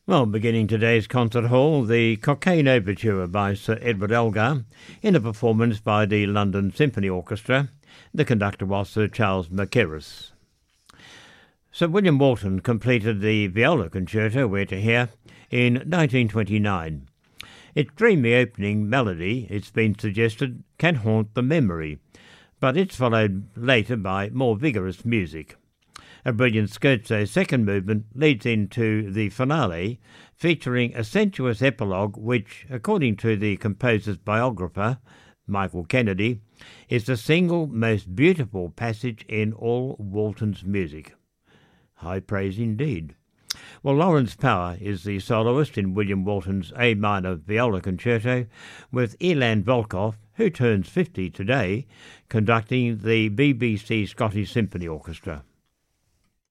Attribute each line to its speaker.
Speaker 1: Well, beginning today's concert hall, the Cockaigne Overture by Sir Edward Elgar, in a performance by the London Symphony Orchestra. The conductor was Sir Charles Mackerras. Sir William Walton completed the viola concerto we're to hear in 1929. Its dreamy opening melody, it's been suggested, can haunt the memory, but it's followed later by more vigorous music. A brilliant scherzo second movement leads into the finale, featuring a sensuous epilogue which, according to the composer's biographer, Michael Kennedy, is the single most beautiful passage in all Walton's music. High praise indeed. Well, Lawrence Power is the soloist in William Walton's A minor viola concerto, with Ilan Volkov, who turns 50 today, conducting the BBC Scottish Symphony Orchestra.